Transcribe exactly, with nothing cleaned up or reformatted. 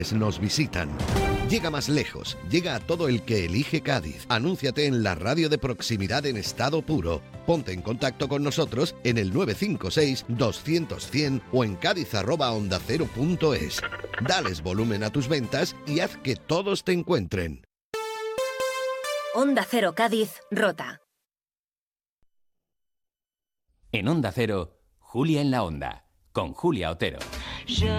nos visitan. Llega más lejos, llega a todo el que elige Cádiz. Anúnciate en la radio de proximidad en estado puro. Ponte en contacto con nosotros en el nueve cinco seis, doscientos, cien o en cádiz arroba onda cero punto es. Dales volumen a tus ventas y haz que todos te encuentren. Onda Cero Cádiz, Rota. En Onda Cero, Julia en la Onda, con Julia Otero.